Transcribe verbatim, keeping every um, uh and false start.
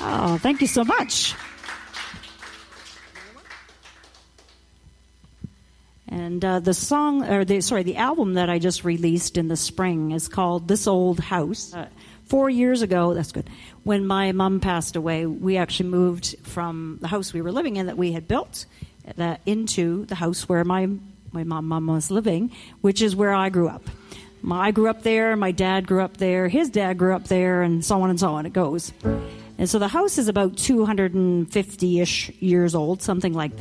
Oh, thank you so much. And uh, the song, or the sorry, the album that I just released in the spring is called This Old House. Uh, four years ago, that's good, when my mom passed away, we actually moved from the house we were living in that we had built that into the house where my my mom, mom was living, which is where I grew up. My, I grew up there, my dad grew up there, his dad grew up there, and so on and so on it goes. And so the house is about two hundred fifty-ish years old, something like that.